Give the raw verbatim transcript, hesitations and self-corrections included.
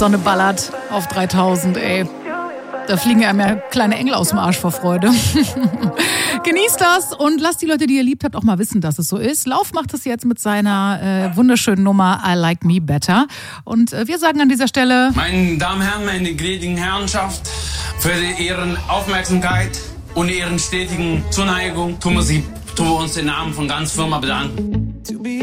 Sonne ballert auf dreitausend, ey. Da fliegen einem ja kleine Engel aus dem Arsch vor Freude. Genießt das und lasst die Leute, die ihr liebt habt, auch mal wissen, dass es so ist. Lauf macht es jetzt mit seiner äh, wunderschönen Nummer I Like Me Better. Und äh, wir sagen an dieser Stelle... Meine Damen und Herren, meine gnädigen Herrenschaft, für Ihren Aufmerksamkeit und Ihren stetigen Zuneigung tun wir, sie, tun wir uns den Namen von ganz Firma bedanken.